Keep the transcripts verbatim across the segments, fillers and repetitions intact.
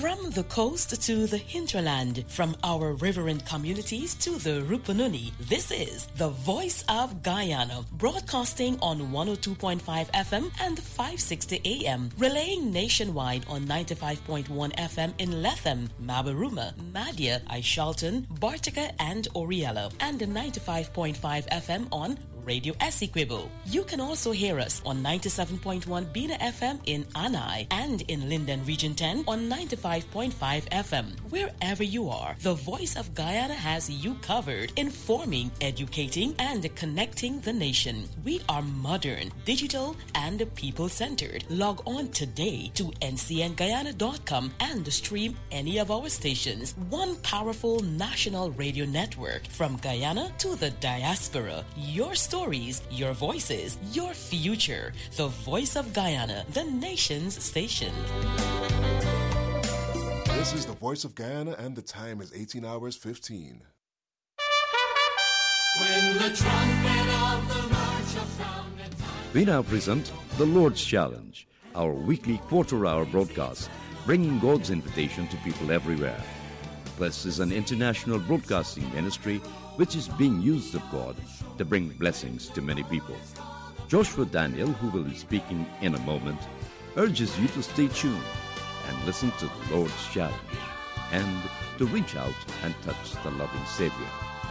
From the coast to the hinterland, from our riverine communities to the Rupununi, this is the Voice of Guyana, broadcasting on one oh two point five F M and five sixty A M, relaying nationwide on ninety-five point one F M in Lethem, Mabaruma, Madia, Aishalton, Bartica, and Oriella, and ninety-five point five F M on Radio Essequibo. You can also hear us on ninety-seven point one Bina F M in Anai and in Linden Region ten on ninety-five point five F M. Wherever you are, the Voice of Guyana has you covered, informing, educating, and connecting the nation. We are modern, digital, and people-centered. Log on today to N C N Guyana dot com and stream any of our stations. One powerful national radio network from Guyana to the diaspora. Your stories, your voices, your future. The Voice of Guyana, the nation's station. This is the Voice of Guyana, and the time is eighteen hours fifteen. When the trumpet of the Lord shall sound at time. We now present The Lord's Challenge, our weekly quarter-hour broadcast, bringing God's invitation to people everywhere. This is an international broadcasting ministry which is being used of God to bring blessings to many people. Joshua Daniel, who will be speaking in a moment, urges you to stay tuned and listen to the Lord's Challenge and to reach out and touch the loving Savior.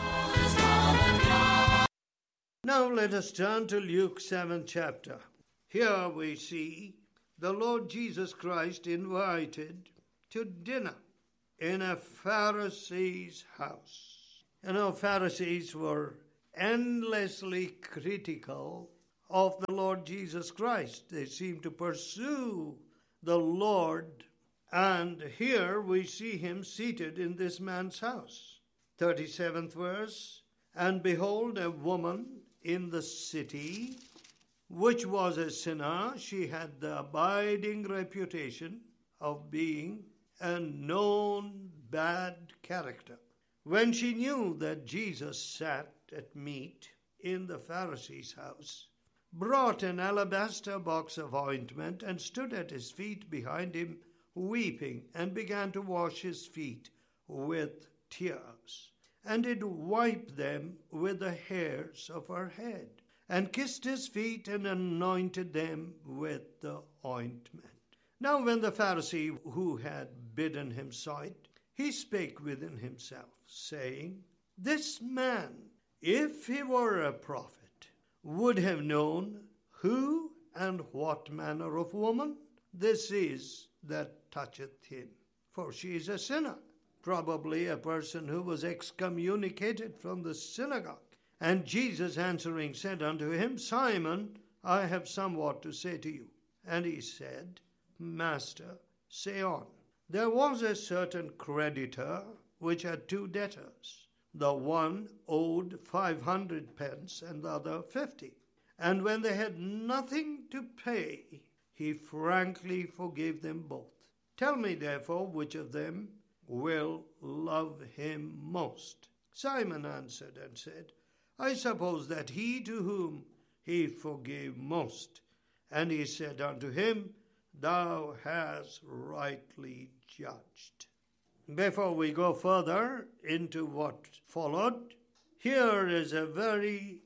Now let us turn to Luke seventh chapter. Here we see the Lord Jesus Christ invited to dinner in a Pharisee's house. You know, Pharisees were endlessly critical of the Lord Jesus Christ. They seemed to pursue the Lord, and here we see him seated in this man's house. thirty-seventh verse, and behold, a woman in the city, which was a sinner. She had the abiding reputation of being a known bad character. When she knew that Jesus sat at meat in the Pharisee's house, brought an alabaster box of ointment, and stood at his feet behind him, weeping, and began to wash his feet with tears, and did wipe them with the hairs of her head, and kissed his feet, and anointed them with the ointment. Now when the Pharisee who had bidden him saw it, he spake within himself, saying, This man, if he were a prophet, would have known who and what manner of woman this is that toucheth him. For she is a sinner, probably a person who was excommunicated from the synagogue. And Jesus answering said unto him, Simon, I have somewhat to say to you. And he said, Master, say on. There was a certain creditor which had two debtors. The one owed five hundred pence, and the other fifty. And when they had nothing to pay, he frankly forgave them both. Tell me therefore which of them will love him most. Simon answered and said, I suppose that he to whom he forgave most. And he said unto him, Thou hast rightly judged. Before we go further into what followed, here is a very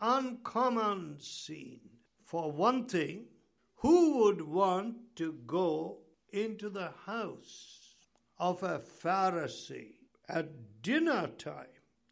uncommon scene. For one thing, who would want to go into the house of a Pharisee at dinner time,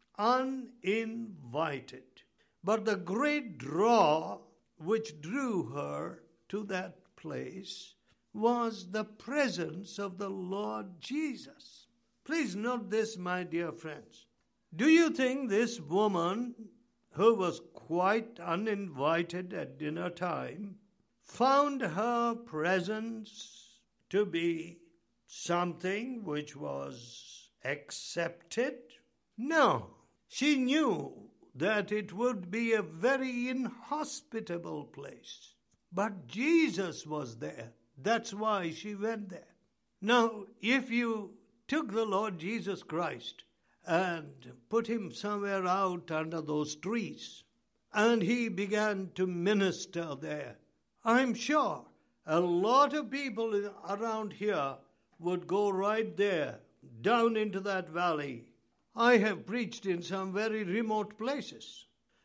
uninvited? But the great draw which drew her to that place was the presence of the Lord Jesus. Please note this, my dear friends. Do you think this woman, who was quite uninvited at dinner time, found her presence to be something which was accepted? No. She knew that it would be a very inhospitable place. But Jesus was there. That's why she went there. Now, if you took the Lord Jesus Christ and put him somewhere out under those trees, and he began to minister there, I'm sure a lot of people around here would go right there, down into that valley. I have preached in some very remote places,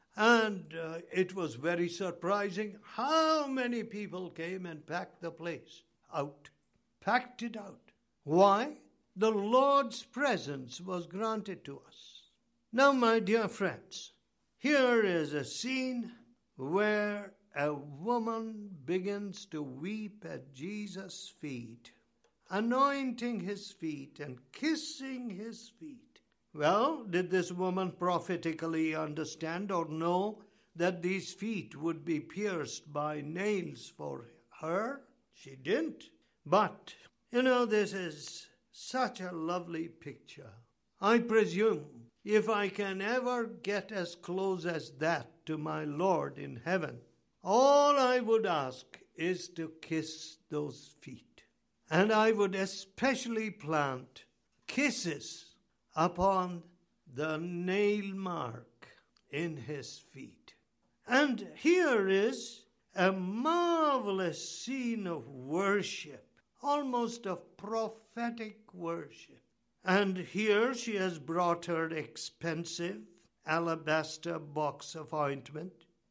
and uh, it was very surprising how many people came and packed the place out, packed it out. Why? The Lord's presence was granted to us. Now, my dear friends, here is a scene where a woman begins to weep at Jesus' feet, anointing his feet and kissing his feet. Well, did this woman prophetically understand or know that these feet would be pierced by nails for her? She didn't. But, you know, this is such a lovely picture. I presume if I can ever get as close as that to my Lord in heaven, all I would ask is to kiss those feet. And I would especially plant kisses upon the nail mark in his feet. And here is a marvelous scene of worship, almost of prophetic worship. And here she has brought her expensive alabaster box of ointment,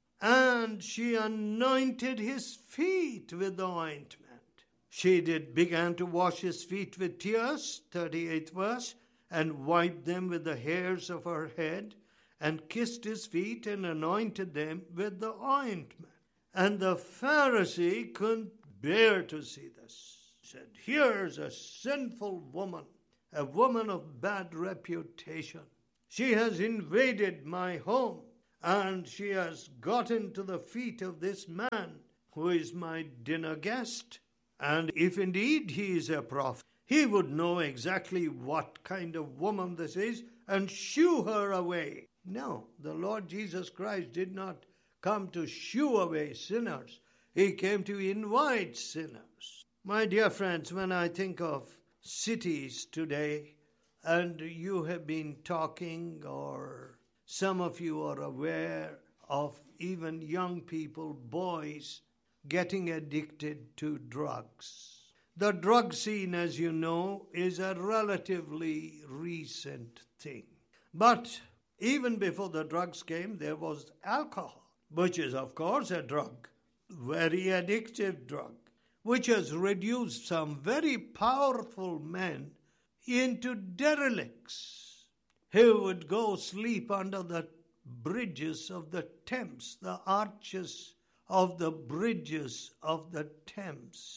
and she anointed his feet with the ointment. She did began to wash his feet with tears, thirty-eighth verse, and wiped them with the hairs of her head, and kissed his feet and anointed them with the ointment. And the Pharisee couldn't bear to see this. He said, here's a sinful woman, a woman of bad reputation. She has invaded my home, and she has gotten to the feet of this man who is my dinner guest. And if indeed he is a prophet, he would know exactly what kind of woman this is and shoo her away. No, the Lord Jesus Christ did not come to shoo away sinners. He came to invite sinners. My dear friends, when I think of cities today, and you have been talking, or some of you are aware of even young people, boys, getting addicted to drugs. The drug scene, as you know, is a relatively recent thing. But even before the drugs came, there was alcohol, which is, of course, a drug, very addictive drug, which has reduced some very powerful men into derelicts who would go sleep under the bridges of the Thames, the arches of the bridges of the Thames.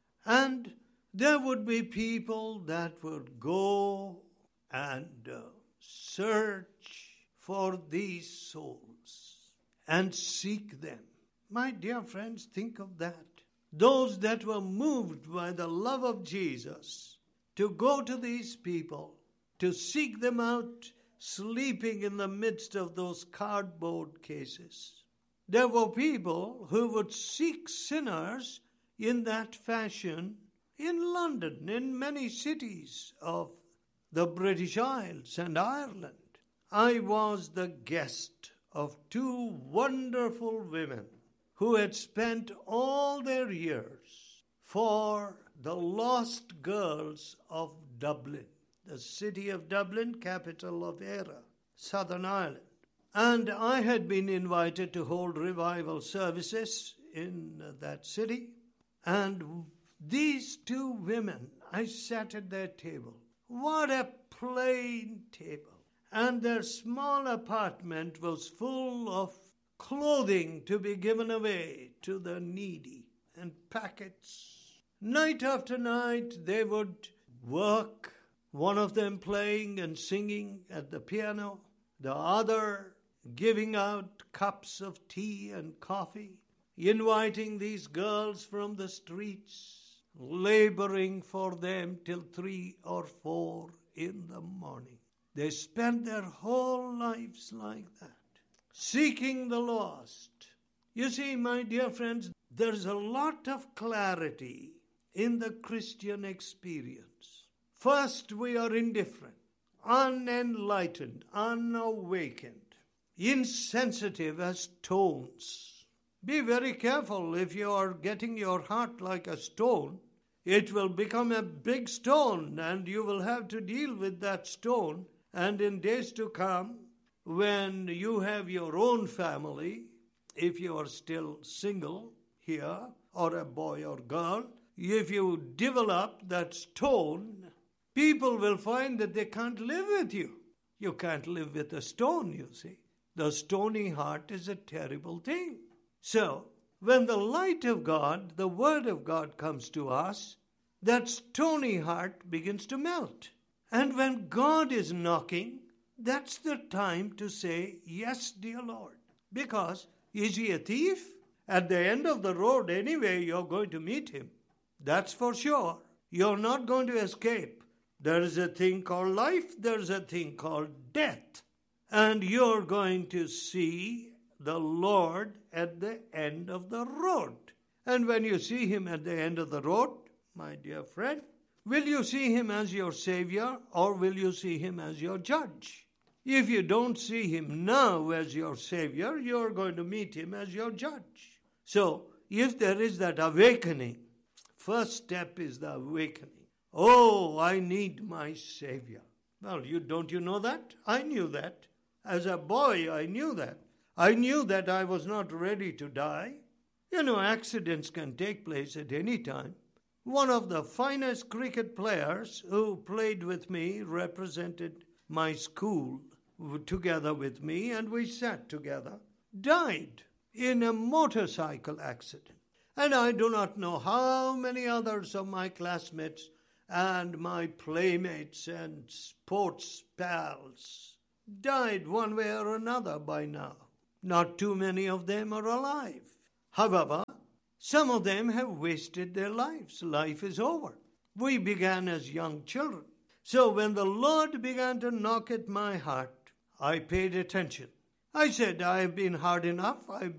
And there would be people that would go and uh, search for these souls and seek them. My dear friends, think of that. Those that were moved by the love of Jesus to go to these people, to seek them out sleeping in the midst of those cardboard cases. There were people who would seek sinners in that fashion in London, in many cities of the British Isles and Ireland. I was the guest of two wonderful women who had spent all their years for the lost girls of Dublin, the city of Dublin, capital of Eire, Southern Ireland. And I had been invited to hold revival services in that city. And these two women, I sat at their table. What a plain table. And their small apartment was full of clothing to be given away to the needy and packets. Night after night, they would work, one of them playing and singing at the piano, the other giving out cups of tea and coffee, inviting these girls from the streets, laboring for them till three or four in the morning. They spent their whole lives like that, seeking the lost. You see, my dear friends, there's a lot of clarity in the Christian experience. First, we are indifferent, unenlightened, unawakened, insensitive as stones. Be very careful if you are getting your heart like a stone. it will become a big stone, and you will have to deal with that stone. And in days to come, when you have your own family, if you are still single here, or a boy or girl, if you develop that stone, people will find that they can't live with you. You can't live with a stone, you see. The stony heart is a terrible thing. So, when the light of God, the Word of God comes to us, that stony heart begins to melt. And when God is knocking, that's the time to say, yes, dear Lord. Because, is he a thief? At the end of the road, anyway, you're going to meet him. That's for sure. You're not going to escape. There is a thing called life. There's a thing called death. And you're going to see the Lord at the end of the road. And when you see him at the end of the road, my dear friend, will you see him as your Savior, or will you see him as your judge? If you don't see him now as your Savior, you're going to meet him as your judge. So, if there is that awakening, first step is the awakening. Oh, I need my Savior. Well, you don't you know that? I knew that. As a boy, I knew that. I knew that I was not ready to die. You know, accidents can take place at any time. One of the finest cricket players who played with me, represented my school together with me, and we sat together, died in a motorcycle accident. And I do not know how many others of my classmates and my playmates and sports pals died one way or another by now. Not too many of them are alive. However, some of them have wasted their lives. Life is over. We began as young children. So when the Lord began to knock at my heart, I paid attention. I said, I have been hard enough. I've